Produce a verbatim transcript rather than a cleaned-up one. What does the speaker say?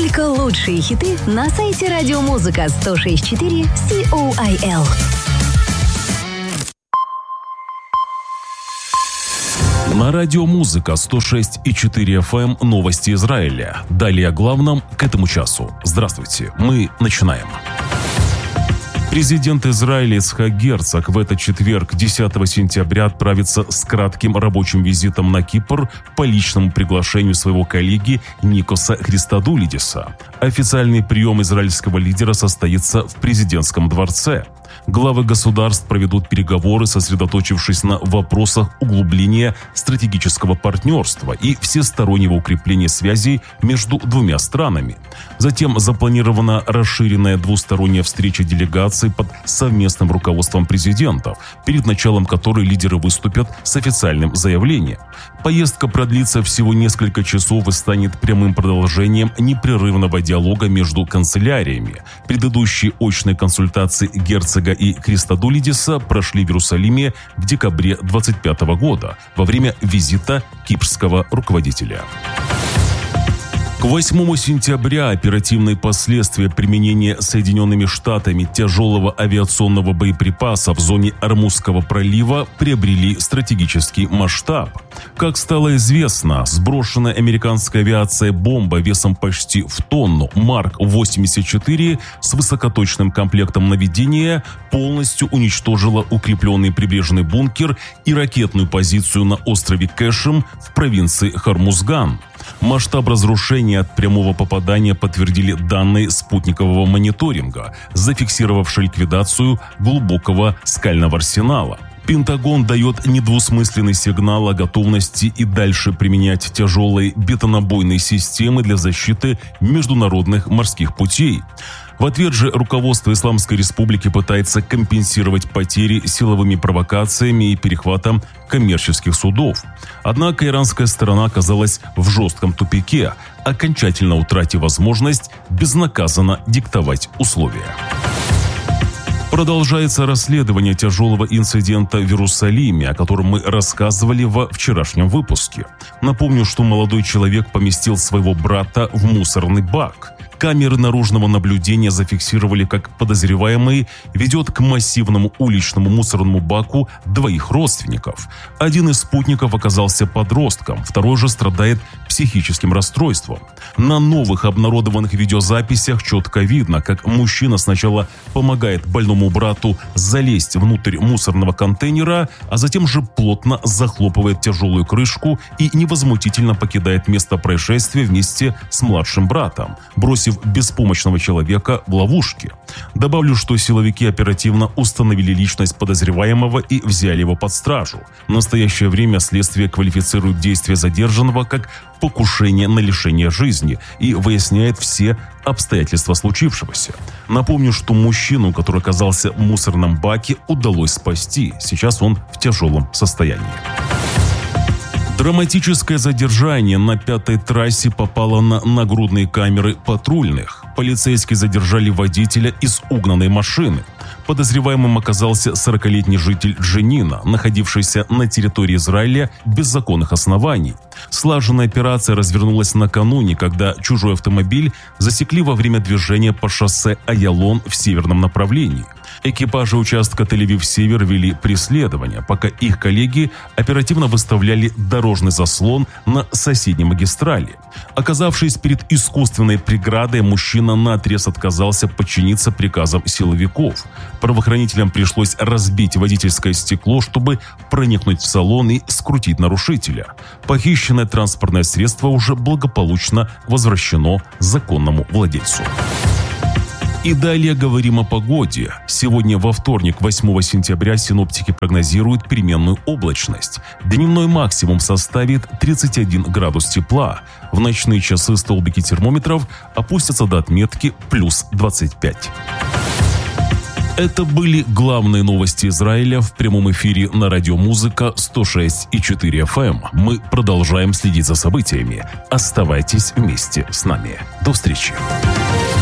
Только лучшие хиты на сайте радиомузыка сто шесть и четыре Сиол. На радио «Музыка» сто шесть и четыре эф эм новости Израиля. Далее о главном к этому часу. Здравствуйте, мы начинаем. Президент Израиля Ицхак Герцог в этот четверг, десятого сентября, отправится с кратким рабочим визитом на Кипр по личному приглашению своего коллеги Никоса Христодулидиса. Официальный прием израильского лидера состоится в президентском дворце. Главы государств проведут переговоры, сосредоточившись на вопросах углубления стратегического партнерства и всестороннего укрепления связей между двумя странами. Затем запланирована расширенная двусторонняя встреча делегаций под совместным руководством президентов, перед началом которой лидеры выступят с официальным заявлением. Поездка продлится всего несколько часов и станет прямым продолжением непрерывного диалога между канцеляриями. Предыдущие очные консультации герцога и Христодулидиса прошли в Иерусалиме в декабре двадцать пятого года во время визита кипрского руководителя. К восьмому сентября оперативные последствия применения Соединенными Штатами тяжелого авиационного боеприпаса в зоне Ормузского пролива приобрели стратегический масштаб. Как стало известно, сброшенная американская авиация бомба весом почти в тонну Марк восемьдесят четыре с высокоточным комплектом наведения полностью уничтожила укрепленный прибрежный бункер и ракетную позицию на острове Кэшем в провинции Хормузган. Масштаб разрушения от прямого попадания подтвердили данные спутникового мониторинга, зафиксировавшие ликвидацию глубокого скального арсенала. Пентагон дает недвусмысленный сигнал о готовности и дальше применять тяжелые бетонобойные системы для защиты международных морских путей. В ответ же руководство Исламской Республики пытается компенсировать потери силовыми провокациями и перехватом коммерческих судов. Однако иранская сторона оказалась в жестком тупике, окончательно утратив возможность безнаказанно диктовать условия. Продолжается расследование тяжелого инцидента в Иерусалиме, о котором мы рассказывали во вчерашнем выпуске. Напомню, что молодой человек поместил своего брата в мусорный бак. Камеры наружного наблюдения зафиксировали, как подозреваемый ведет к массивному уличному мусорному баку двоих родственников. Один из спутников оказался подростком, второй же страдает психическим расстройством. На новых обнародованных видеозаписях четко видно, как мужчина сначала помогает больному брату залезть внутрь мусорного контейнера, а затем же плотно захлопывает тяжелую крышку и невозмутительно покидает место происшествия вместе с младшим братом, бросив беспомощного человека в ловушке. Добавлю, что силовики оперативно установили личность подозреваемого и взяли его под стражу. В настоящее время следствие квалифицирует действия задержанного как покушение на лишение жизни и выясняет все обстоятельства случившегося. Напомню, что мужчину, который оказался в мусорном баке, удалось спасти. Сейчас он в тяжелом состоянии. Драматическое задержание на пятой трассе попало на нагрудные камеры патрульных. Полицейские задержали водителя из угнанной машины. Подозреваемым оказался сорокалетний житель Дженина, находившийся на территории Израиля без законных оснований. Слаженная операция развернулась накануне, когда чужой автомобиль засекли во время движения по шоссе Аялон в северном направлении. Экипажи участка Тель-Авив-Север вели преследование, пока их коллеги оперативно выставляли дорожный заслон на соседней магистрали. Оказавшись перед искусственной преградой, мужчина наотрез отказался подчиниться приказам силовиков. Правоохранителям пришлось разбить водительское стекло, чтобы проникнуть в салон и скрутить нарушителя. Похищенное транспортное средство уже благополучно возвращено законному владельцу. И далее говорим о погоде. Сегодня во вторник, восьмого сентября, синоптики прогнозируют переменную облачность. Дневной максимум составит тридцать один градус тепла. В ночные часы столбики термометров опустятся до отметки плюс двадцать пять. Это были главные новости Израиля в прямом эфире на радио «Музыка» сто шесть и четыре эф эм. Мы продолжаем следить за событиями. Оставайтесь вместе с нами. До встречи.